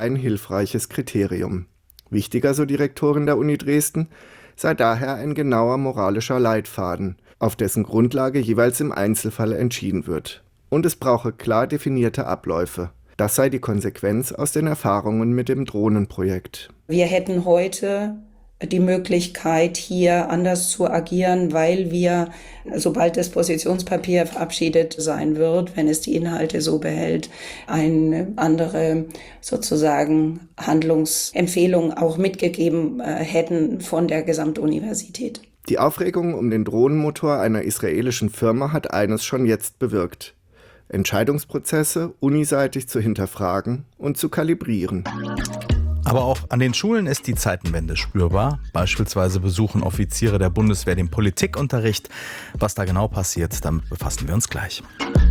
ein hilfreiches Kriterium. Wichtiger, so die Rektorin der Uni Dresden, sei daher ein genauer moralischer Leitfaden, auf dessen Grundlage jeweils im Einzelfall entschieden wird. Und es brauche klar definierte Abläufe. Das sei die Konsequenz aus den Erfahrungen mit dem Drohnenprojekt. Wir hätten heute die Möglichkeit, hier anders zu agieren, weil wir, sobald das Positionspapier verabschiedet sein wird, wenn es die Inhalte so behält, eine andere sozusagen Handlungsempfehlung auch mitgegeben hätten von der Gesamtuniversität. Die Aufregung um den Drohnenmotor einer israelischen Firma hat eines schon jetzt bewirkt: Entscheidungsprozesse uniseitig zu hinterfragen und zu kalibrieren. Aber auch an den Schulen ist die Zeitenwende spürbar. Beispielsweise besuchen Offiziere der Bundeswehr den Politikunterricht. Was da genau passiert, damit befassen wir uns gleich.